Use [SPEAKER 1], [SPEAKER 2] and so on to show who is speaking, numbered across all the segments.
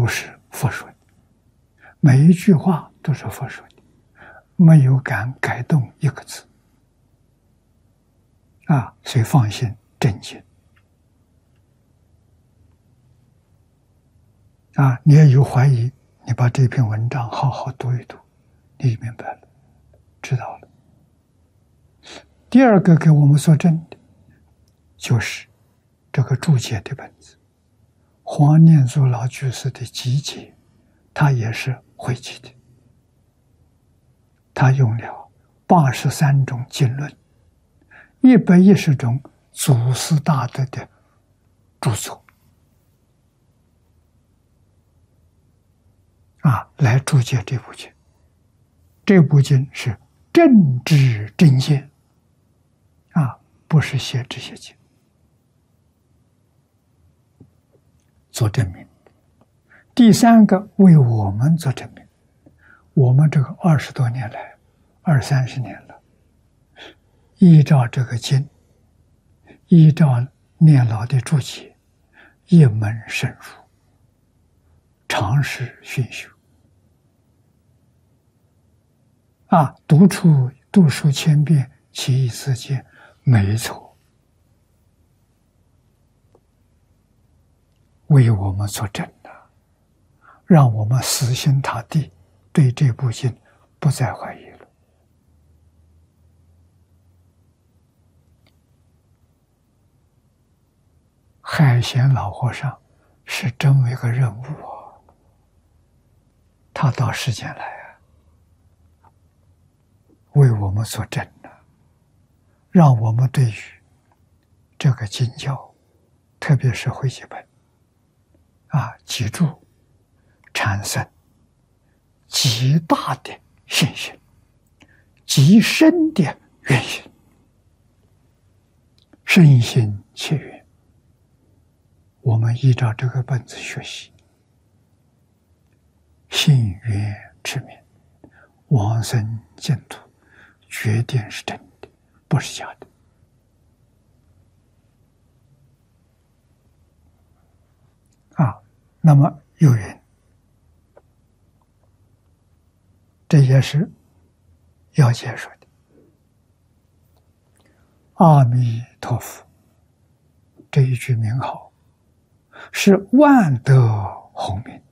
[SPEAKER 1] 是佛说的，每一句话都是佛说的，没有敢改动一个字。所以放心正经。你也有怀疑，你把这篇文章好好读一读，你就明白了，知道了。第二个给我们所证的，就是这个注解的本子，黄念祖老居士的集解，他也是汇集的，他用了83种经论，110种祖师大德的著作来注解这部经。这部经是正知正见不是写这些经做证明。第三个为我们做证明，我们这个20多年来，20-30年了，依照这个经，依照念老的注解，一门深入，尝试熏修读书千遍，其义自见，没错，为我们作证的，让我们死心塌地对这部经不再怀疑了。海贤老和尚是这么一个人物他到世间来为我们所证的，让我们对于这个经教，特别是汇集本记住，产生极大的信心，极深的愿心，深信切愿。我们依照这个本子学习，信愿持名，往生净土，决定是真的，不是假的。那么有人，这也是要解说的。阿弥陀佛这一句名号是万德洪名，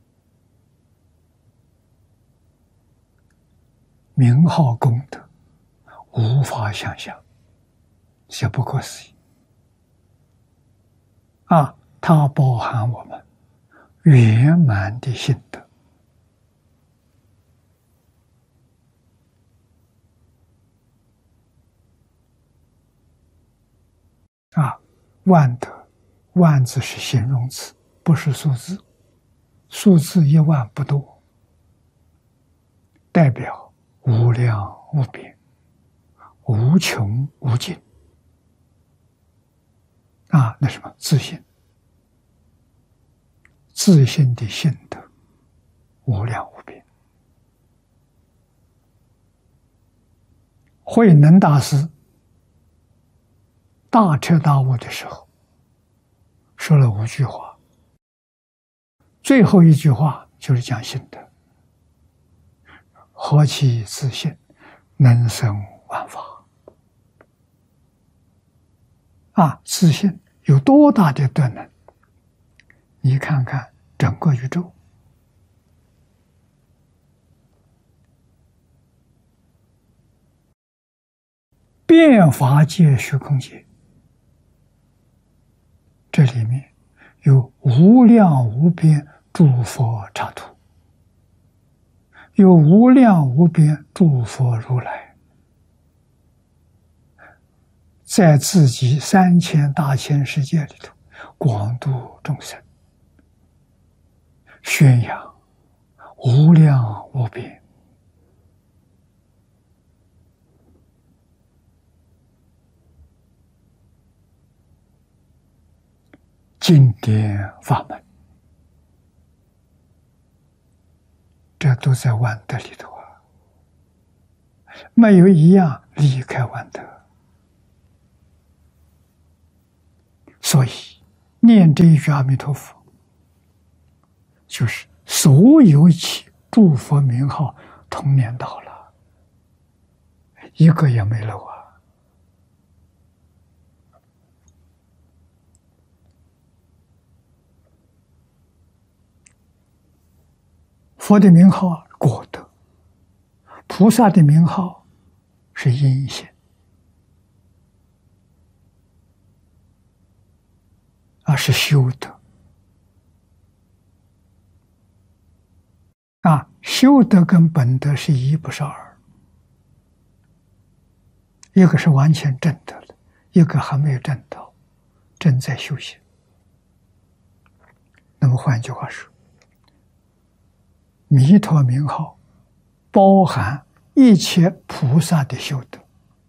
[SPEAKER 1] 名号功德无法想象，是不可思议它包含我们圆满的心得万德，万字是形容词，不是数字，数字1万不多，代表无量无边，无穷无尽那什么自信，自信的心得无量无边。慧能大师大彻大悟的时候说了5句话，最后一句话就是讲心得，何其自信，能生万法自信有多大的德能？你看看整个宇宙，变法界、虚空界，这里面有无量无边诸佛刹土，有无量无边诸佛如来，在自己3000大千世界里头广度众生，宣扬无量无边经典法门，这都在万德里头没有一样离开万德。所以念这一句阿弥陀佛， 就是所有起诸佛名号同念到了，一个也没漏啊。佛的名号果德，菩萨的名号是因显是修德修德跟本德是一，不是二。一个是完全证得了，一个还没有证到，正在修行。那么换句话说，弥陀名号包含一切菩萨的修德，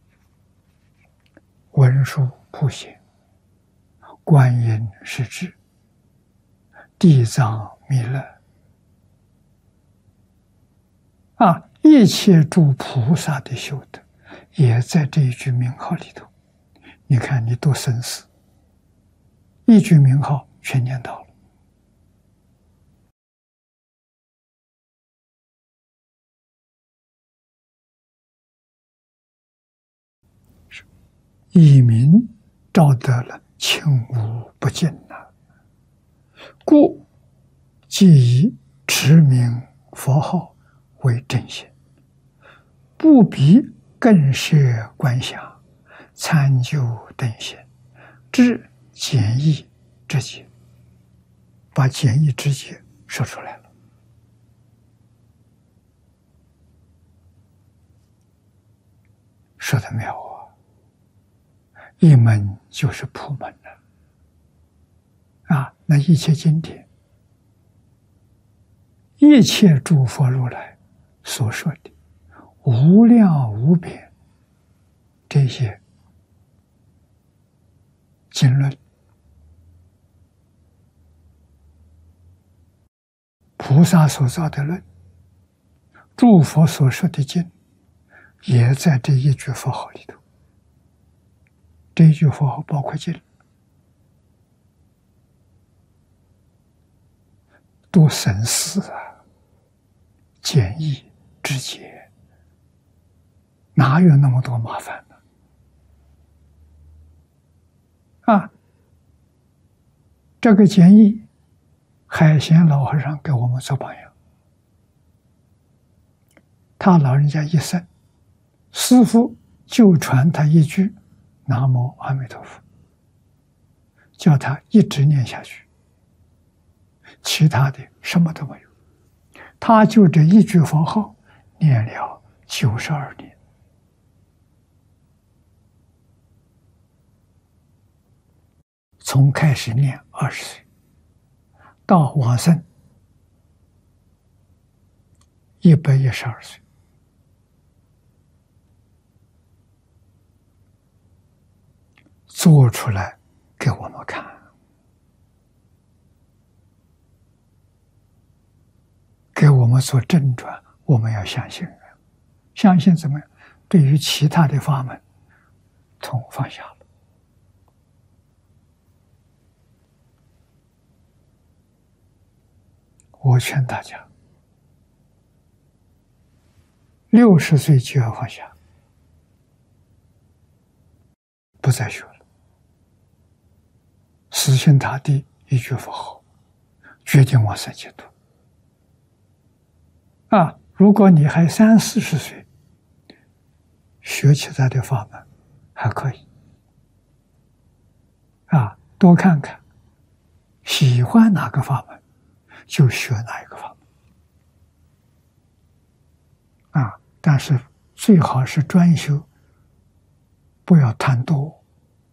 [SPEAKER 1] 文殊普贤、观音势至、地藏弥勒一切诸菩萨的修德也在这一句名号里头。你看，你多生死，一句名号全念到了。以名照得了清无不尽故即以持名佛号为正显，不必更设观想，参究等显，至简易之节，把简易之节说出来了。说的妙一门就是普门那一切经典，一切诸佛如来所说的无量无边这些经论，菩萨所造的论，诸佛所说的经，也在这一句佛号里头。这一句佛号包括经，多省事简易直接，哪有那么多麻烦呢？这个简易，海贤老和尚给我们做榜样。他老人家一生，师父就传他一句南无阿弥陀佛，叫他一直念下去，其他的什么都没有，他就这一句佛号念了92年，从开始念20岁到往生112岁。做出来给我们看，给我们做正转，我们要相信，相信怎么样？对于其他的法门，从放下了。我劝大家，60岁就要放下，不再学了。死心塌地一句佛号，决定往生净土。如果你还30、40岁，学其他的法门还可以。多看看，喜欢哪个法门就学哪一个法门。但是最好是专修，不要贪多。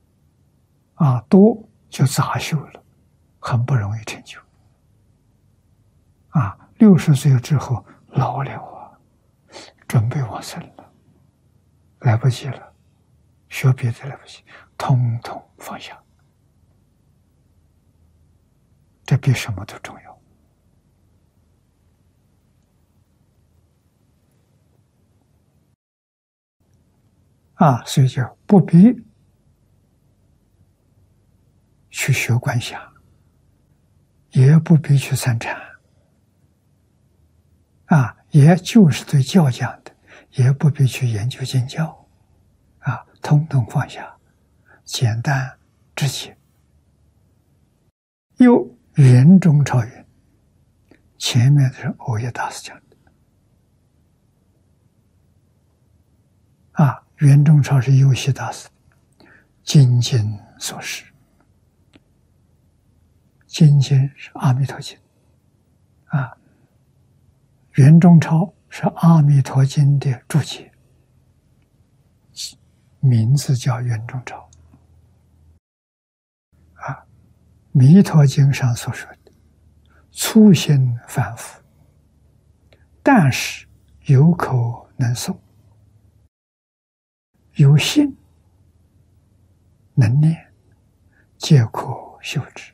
[SPEAKER 1] 多就杂修了，很不容易成就。60岁之后老了准备往生了，来不及了，学别的来不及，统统放下，这比什么都重要。所以就不必去学观想，也不必去参禅， 也就是对教讲的，也不必去研究经教，统统放下，简单直接。又圆中超圆，前面是欧耶大师讲的，圆中超是优西大师精进所示，精进是阿弥陀经，圆中超是阿弥陀经的注解，名字叫圆中超。弥陀经上所说的粗心反复，但是有口能诵，有信能念，皆可修之。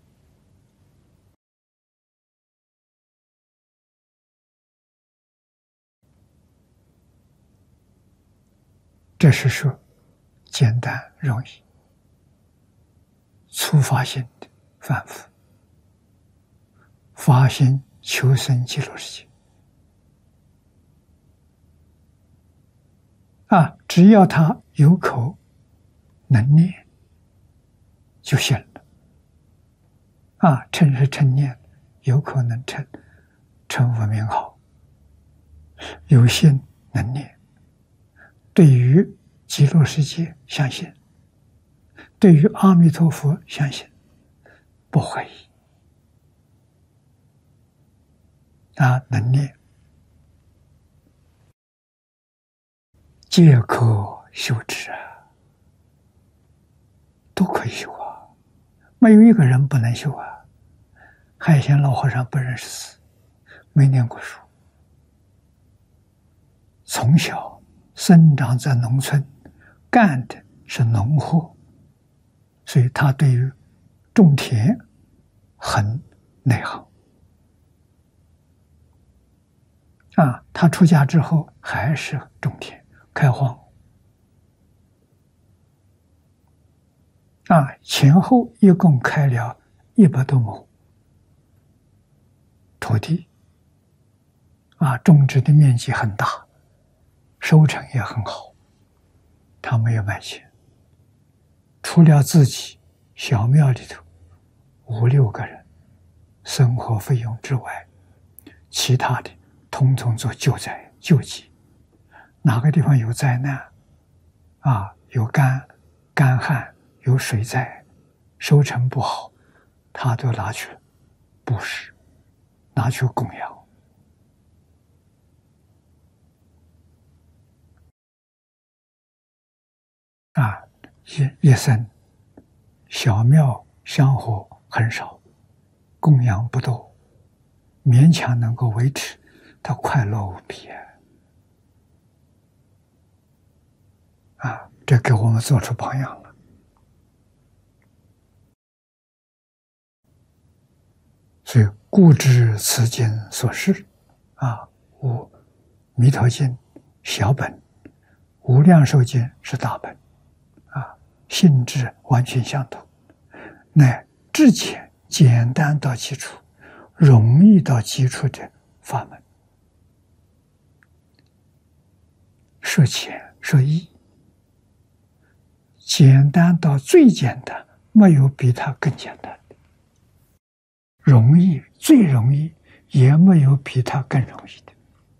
[SPEAKER 1] 这是说简单容易，粗发心的反复，发心求生极乐世界只要他有口能念就行了称是称念，有口能称，称佛名号，有心能念，对于极乐世界相信，对于阿弥陀佛相信，不怀疑能念，皆可修之都可以修没有一个人不能修海鲜老和尚不认识字，没念过书，从小生长在农村，干的是农活，所以他对于种田很内行他出家之后还是种田开荒前后一共开了100多亩土地种植的面积很大，收成也很好，他没有卖钱，除了自己小庙里头5、6个人生活费用之外，其他的统统做救灾救济，哪个地方有灾难有干旱，有水灾，收成不好，他都拿去布施，拿去供养一生小庙香火很少，供养不多，勉强能够维持，他快乐无比这给我们做出榜样了。所以故知此经所示弥陀经小本，无量寿经是大本性质完全相同，乃至简简单到基础，容易到基础的法门，说浅说易，简单到最简单，没有比它更简单的，容易最容易，也没有比它更容易的，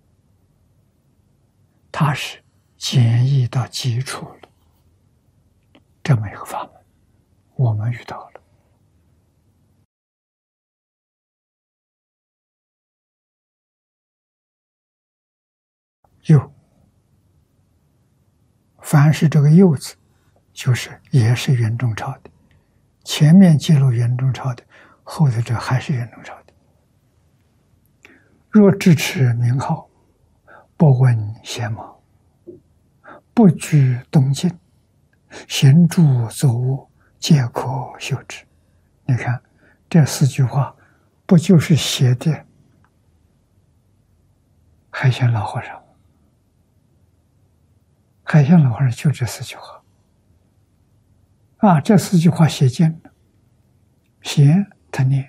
[SPEAKER 1] 它是简易到基础了。这么一个法门，我们遇到了。又，凡是这个又字，也是圆中抄的，前面记录圆中抄的，后头这还是圆中抄的。若支持名号，不问贤盲，不居东晋，行住走卧，皆可修之。你看这4句话，不就是写的海鲜老和尚？海鲜老和尚就这4句话这4句话写尽了。贤他念，